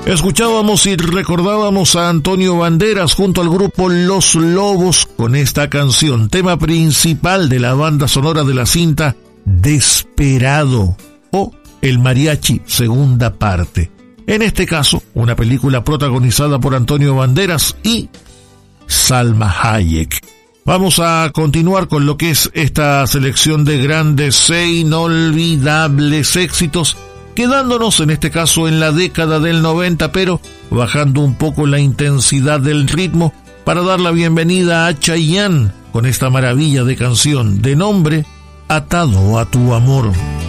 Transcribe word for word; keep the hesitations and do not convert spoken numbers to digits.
Escuchábamos y recordábamos a Antonio Banderas junto al grupo Los Lobos con esta canción, tema principal de la banda sonora de la cinta Desperado o El Mariachi, segunda parte. En este caso, una película protagonizada por Antonio Banderas y Salma Hayek. Vamos a continuar con lo que es esta selección de grandes e inolvidables éxitos, quedándonos en este caso en la década del noventa, pero bajando un poco la intensidad del ritmo para dar la bienvenida a Chayanne con esta maravilla de canción de nombre Atado a tu amor.